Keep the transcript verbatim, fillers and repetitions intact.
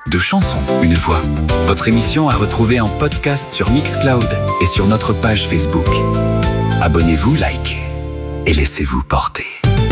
Deux chansons, une voix. Votre émission à retrouver en podcast sur Mixcloud et sur notre page Facebook. Abonnez-vous, likez et laissez-vous porter.